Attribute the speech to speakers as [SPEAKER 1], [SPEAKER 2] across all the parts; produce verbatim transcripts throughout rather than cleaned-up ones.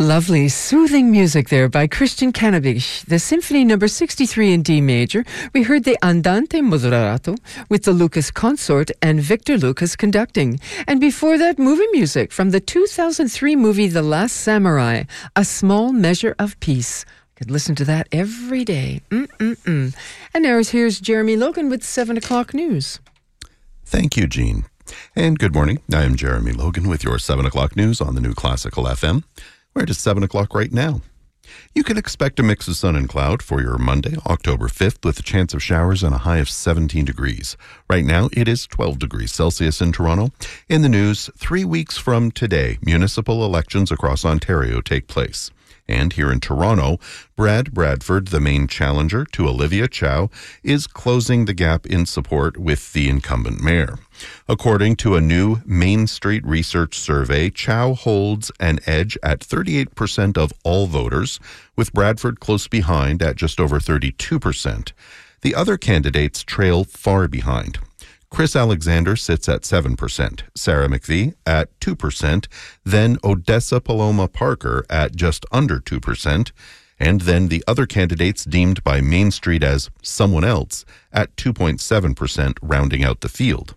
[SPEAKER 1] Lovely, soothing music there by Christian Cannabich. The Symphony number sixty-three in D major. We heard the Andante Moderato with the Lucas Consort and Victor Lucas conducting. And before that, movie music from the two thousand three movie The Last Samurai, A Small Measure of Peace. I could listen to that every day. Mm-mm-mm. And now here's Jeremy Logan with seven o'clock news.
[SPEAKER 2] Thank you, Jean. And good morning. I am Jeremy Logan with your seven o'clock news on the New Classical F M. We're at seven o'clock right now. You can expect a mix of sun and cloud for your Monday, October fifth, with a chance of showers and a high of seventeen degrees. Right now, it is twelve degrees Celsius in Toronto. In the news, three weeks from today, municipal elections across Ontario take place. And here in Toronto, Brad Bradford, the main challenger to Olivia Chow, is closing the gap in support with the incumbent mayor. According to a new Main Street research survey, Chow holds an edge at thirty-eight percent of all voters, with Bradford close behind at just over thirty-two percent. The other candidates trail far behind. Chris Alexander sits at seven percent, Sarah McVie at two percent, then Odessa Paloma Parker at just under two percent, and then the other candidates deemed by Main Street as someone else at two point seven percent, rounding out the field.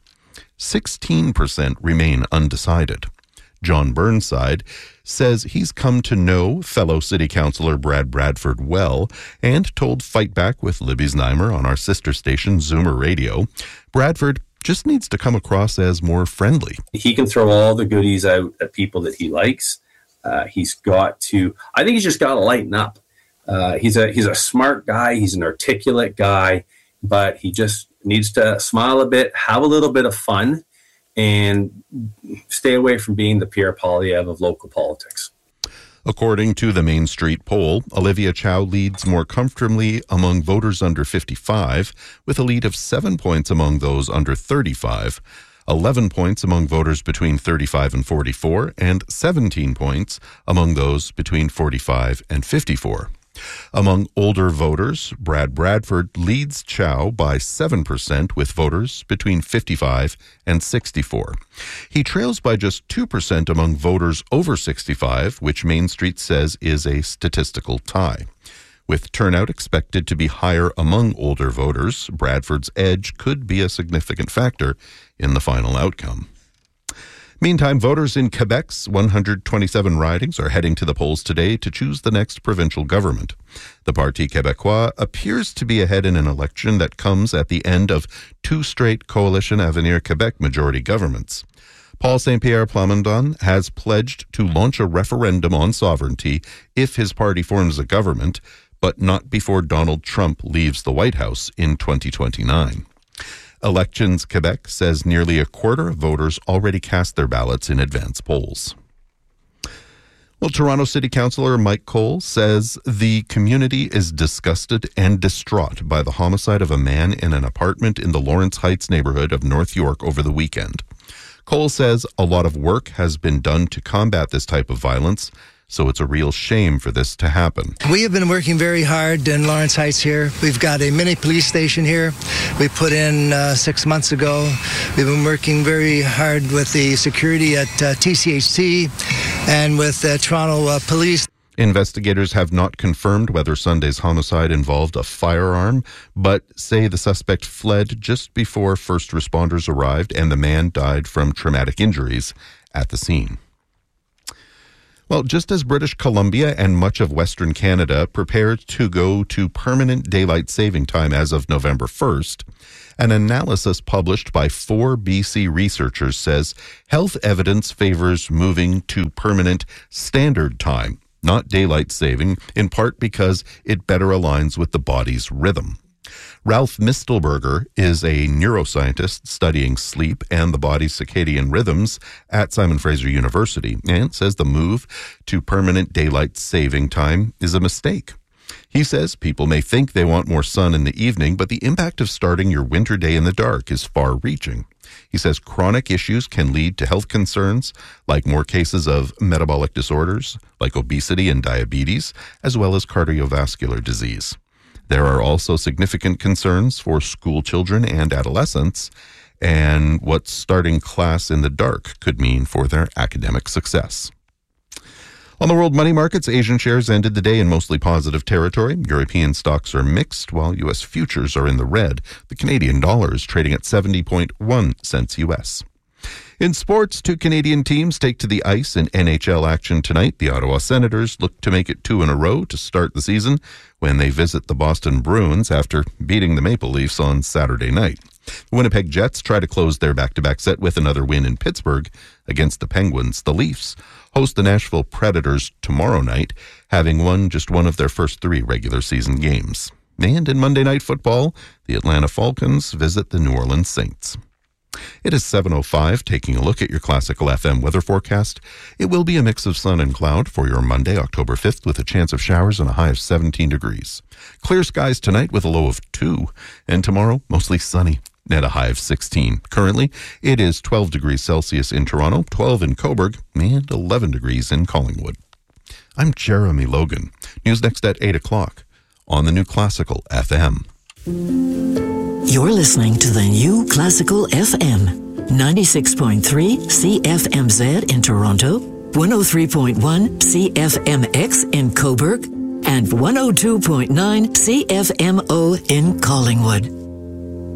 [SPEAKER 2] sixteen percent remain undecided. John Burnside says he's come to know fellow City Councillor Brad Bradford well and told Fight Back with Libby Znaimer on our sister station Zoomer Radio, Bradford just needs to come across as more friendly.
[SPEAKER 3] He can throw all the goodies out at people that he likes. Uh, he's got to, I think he's just got to lighten up. Uh, he's a he's a smart guy. He's an articulate guy, but he just needs to smile a bit, have a little bit of fun, and stay away from being the Pierre Poilievre of local politics.
[SPEAKER 2] According to the Main Street poll, Olivia Chow leads more comfortably among voters under fifty-five, with a lead of seven points among those under thirty-five, eleven points among voters between thirty-five and forty-four, and seventeen points among those between forty-five and fifty-four. Among older voters, Brad Bradford leads Chow by seven percent with voters between fifty-five and sixty-four. He trails by just two percent among voters over sixty-five, which Main Street says is a statistical tie. With turnout expected to be higher among older voters, Bradford's edge could be a significant factor in the final outcome. Meantime, voters in Quebec's one hundred twenty-seven ridings are heading to the polls today to choose the next provincial government. The Parti Québécois appears to be ahead in an election that comes at the end of two straight Coalition Avenir Québec majority governments. Paul Saint-Pierre Plamondon has pledged to launch a referendum on sovereignty if his party forms a government, but not before Donald Trump leaves the White House in twenty twenty-nine. Elections Quebec says nearly a quarter of voters already cast their ballots in advance polls. Well, Toronto City Councillor Mike Cole says the community is disgusted and distraught by the homicide of a man in an apartment in the Lawrence Heights neighborhood of North York over the weekend. Cole says a lot of work has been done to combat this type of violence, so it's a real shame for this to happen.
[SPEAKER 4] We have been working very hard in Lawrence Heights here. We've got a mini police station here we put in uh, six months ago. We've been working very hard with the security at uh, T C H C and with uh, Toronto uh, Police.
[SPEAKER 2] Investigators have not confirmed whether Sunday's homicide involved a firearm, but say the suspect fled just before first responders arrived and the man died from traumatic injuries at the scene. Well, just as British Columbia and much of Western Canada prepare to go to permanent daylight saving time as of November first, an analysis published by four B C researchers says health evidence favors moving to permanent standard time, not daylight saving, in part because it better aligns with the body's rhythm. Ralph Mistelberger is a neuroscientist studying sleep and the body's circadian rhythms at Simon Fraser University and says the move to permanent daylight saving time is a mistake. He says people may think they want more sun in the evening, but the impact of starting your winter day in the dark is far-reaching. He says chronic issues can lead to health concerns, like more cases of metabolic disorders, like obesity and diabetes, as well as cardiovascular disease. There are also significant concerns for school children and adolescents and what starting class in the dark could mean for their academic success. On the world money markets, Asian shares ended the day in mostly positive territory. European stocks are mixed, while U S futures are in the red. The Canadian dollar is trading at seventy point one cents U S. In sports, two Canadian teams take to the ice in N H L action tonight. The Ottawa Senators look to make it two in a row to start the season when they visit the Boston Bruins after beating the Maple Leafs on Saturday night. The Winnipeg Jets try to close their back-to-back set with another win in Pittsburgh against the Penguins. The Leafs host the Nashville Predators tomorrow night, having won just one of their first three regular season games. And in Monday Night Football, the Atlanta Falcons visit the New Orleans Saints. It is seven oh five, taking a look at your Classical F M weather forecast. It will be a mix of sun and cloud for your Monday, October fifth, with a chance of showers and a high of seventeen degrees. Clear skies tonight with a low of two, and tomorrow, mostly sunny at a high of sixteen. Currently, it is twelve degrees Celsius in Toronto, twelve in Cobourg, and eleven degrees in Collingwood. I'm Jeremy Logan. News next at eight o'clock on the new Classical F M.
[SPEAKER 5] You're listening to the new Classical F M, ninety-six point three C F M Z in Toronto, one oh three point one C F M X in Cobourg, and one oh two point nine C F M O in Collingwood.